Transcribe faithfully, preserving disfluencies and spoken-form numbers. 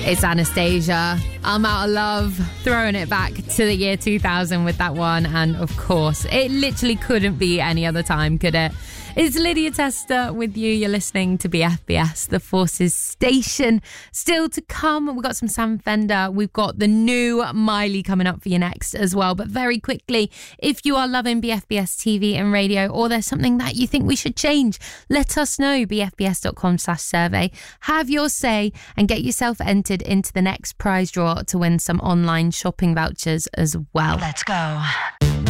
It's Anastasia. I'm Out of Love. Throwing it back to the year two thousand with that one. And of course, it literally couldn't be any other time, could it? It's Lydia Tester with you. You're listening to B F B S, the Forces Station. Still to come, we've got some Sam Fender. We've got the new Miley coming up for you next as well. But very quickly, if you are loving B F B S T V and radio, or there's something that you think we should change, let us know. b f b s dot com slash survey. Have your say and get yourself entered into the next prize draw to win some online shopping vouchers as well. Let's go.